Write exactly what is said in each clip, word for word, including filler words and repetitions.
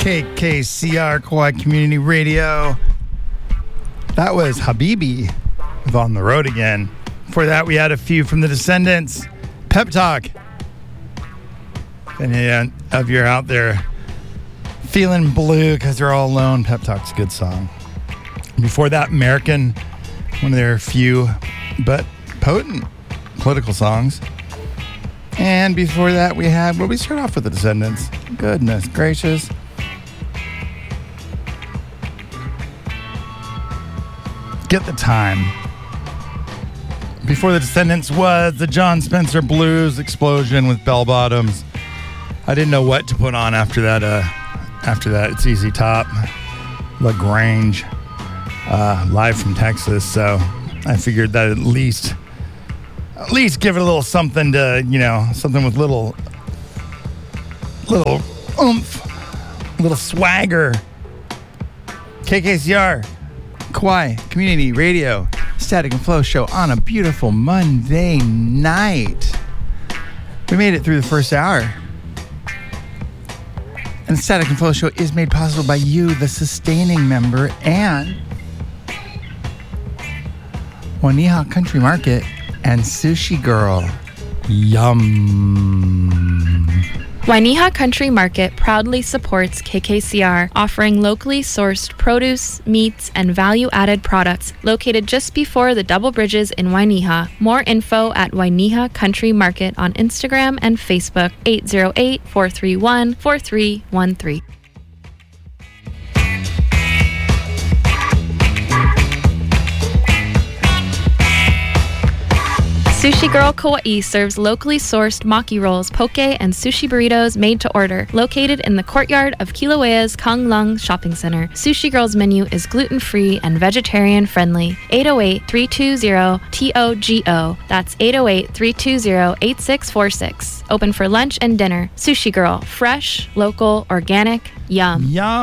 K K C R, Kauai Community Radio. That was Habibi with On the Road Again. Before that, we had a few from the Descendants. Pep Talk. If any of you are out there feeling blue because they're all alone, Pep Talk's a good song. Before that, American, one of their few but potent political songs. And before that, we had, well, we start off with the Descendants. Goodness gracious. Get the Time. Before the Descendants was the John Spencer Blues Explosion with Bell Bottoms. I didn't know what to put on after that. Uh, after that, it's Z Z Top, LaGrange, uh, live from Texas. So I figured that at least, at least give it a little something to, you know, something with little, little oomph, little swagger. K K C R. Kauai Community Radio, Static and Flow show on a beautiful Monday night. We made it through the first hour. And the Static and Flow show is made possible by you, the sustaining member, and Wainiha Country Market and Sushi Girl. Yum. Wainiha Country Market proudly supports K K C R, offering locally sourced produce, meats, and value-added products located just before the Double Bridges in Wainiha. More info at Wainiha Country Market on Instagram and Facebook, eight oh eight, four three one, four three one three. Sushi Girl Kauai serves locally sourced maki rolls, poke, and sushi burritos made to order. Located in the courtyard of Kilauea's Konglung Shopping Center, Sushi Girl's menu is gluten-free and vegetarian-friendly. eight oh eight, three two zero, T O G O. That's eight oh eight, three two zero, eight six four six. Open for lunch and dinner. Sushi Girl. Fresh, local, organic, yum.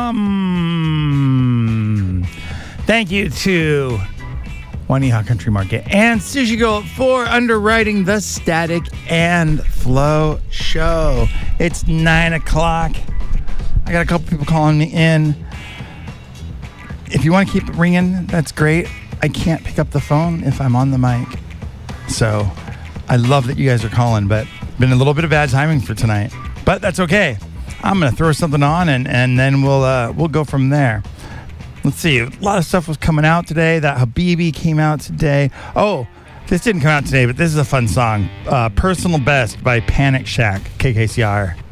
Yum. Thank you to Wainiha Country Market and Sushi Girl for underwriting the Static and Flow show. It's nine o'clock. I got a couple people calling me in. If you want to keep it ringing, that's great. I can't pick up the phone if I'm on the mic. So I love that you guys are calling, but been a little bit of bad timing for tonight. But that's okay. I'm going to throw something on and, and then we'll uh, we'll go from there. Let's see. A lot of stuff was coming out today. That Habibi came out today. Oh, this didn't come out today, but this is a fun song. Uh, Personal Best by Panic Shack, K K C R.